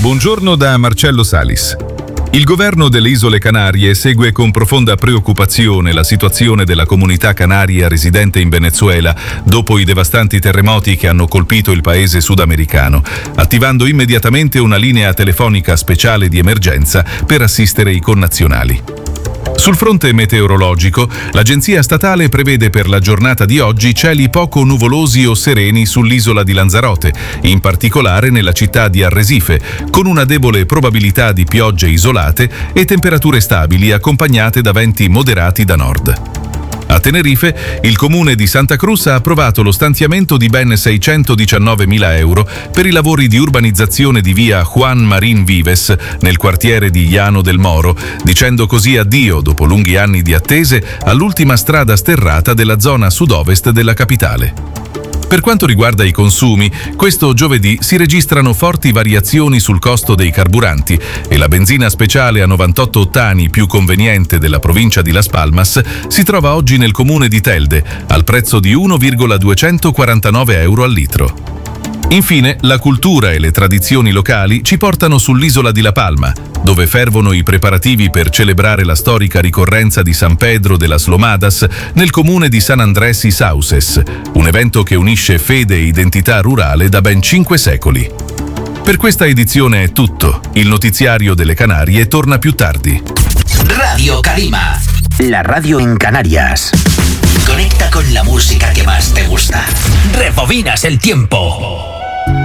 Buongiorno da Marcello Salis. Il governo delle Isole Canarie segue con profonda preoccupazione la situazione della comunità canaria residente in Venezuela dopo i devastanti terremoti che hanno colpito il paese sudamericano, attivando immediatamente una linea telefonica speciale di emergenza per assistere i connazionali. Sul fronte meteorologico, l'agenzia statale prevede per la giornata di oggi cieli poco nuvolosi o sereni sull'isola di Lanzarote, in particolare nella città di Arrecife, con una debole probabilità di piogge isolate e temperature stabili accompagnate da venti moderati da nord. A Tenerife, il comune di Santa Cruz ha approvato lo stanziamento di ben 619.000 euro per i lavori di urbanizzazione di via Juan Marín Vives nel quartiere di Llano del Moro, dicendo così addio, dopo lunghi anni di attese, all'ultima strada sterrata della zona sud-ovest della capitale. Per quanto riguarda i consumi, questo giovedì si registrano forti variazioni sul costo dei carburanti e la benzina speciale a 98 ottani più conveniente della provincia di Las Palmas si trova oggi nel comune di Telde al prezzo di 1,249 euro al litro. Infine, la cultura e le tradizioni locali ci portano sull'isola di La Palma, dove fervono i preparativi per celebrare la storica ricorrenza di San Pedro de las Lomadas nel comune di San Andrés y Sauces, un evento che unisce fede e identità rurale da ben 5 secoli. Per questa edizione è tutto. Il notiziario delle Canarie torna più tardi. Radio Calima, la radio en Canarias. Conecta con la música que más te gusta. Rebobinas el tiempo.